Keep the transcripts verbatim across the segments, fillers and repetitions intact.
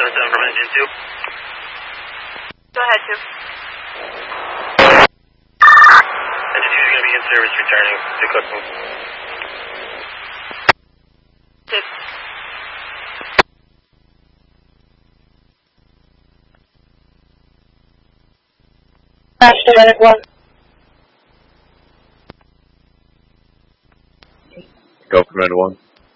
seven seven from engine two. Go ahead, two. Engine two is going to be in service returning to Cookman. Six. Crash to Medic one. Go Commander one.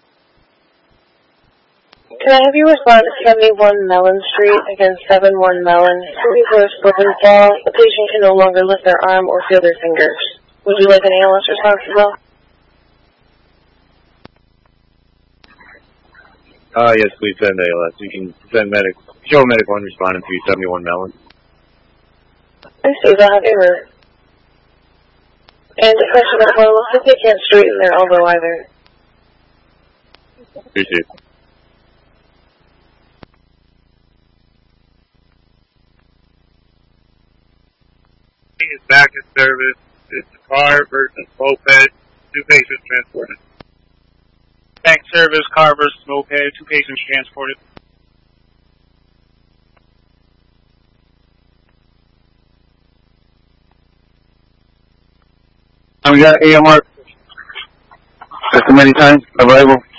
Can I have you respond to seventy-one Mellon Street against seven one Mellon? Reverse slip and fall. The patient can no longer lift their arm or feel their fingers. Would you like an A L S response as well? Uh, yes, please send A L S. You can send medic, show medic one responding to seventy-one Mellon. I see that. Error. And the question that well, looks like they can't straighten their elbow either. Appreciate it. Is back in service. It's a car versus moped. Two patients transported. Back service, car versus moped. Two patients transported. We got A M R system anytime available.